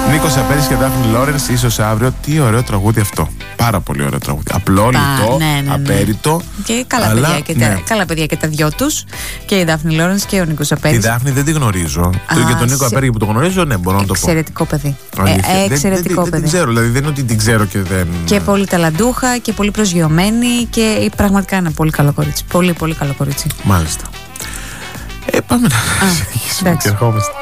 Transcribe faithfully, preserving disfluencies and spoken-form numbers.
Νίκος Απέρης και Δάφνη Λόρενς, ίσως αύριο. Τι ωραίο τραγούδι αυτό. Πάρα πολύ ωραίο τραγούδι. Απλό, λιτό, ναι, ναι, ναι. απέριτο. Και καλά, αλλά, παιδιά, και ναι. τα, καλά παιδιά και τα δυο τους. Και η Δάφνη Λόρενς και ο Νίκος Απέρης. Τη Δάφνη δεν τη γνωρίζω. Α, και τον Νίκο σε... Απέρη που το γνωρίζω, ναι, μπορώ να το πω. Εξαιρετικό παιδί. Ε, εξαιρετικό δεν, παιδί. Δεν, δεν την ξέρω, δηλαδή δεν είναι ότι την ξέρω και δεν. Και πολύ ταλαντούχα και πολύ προσγειωμένη και πραγματικά ένα πολύ καλό κορίτσι. Πολύ, πολύ καλό κορίτσι. Μάλιστα. Ε, πάμε να συνεχίσουμε και ερχόμαστε.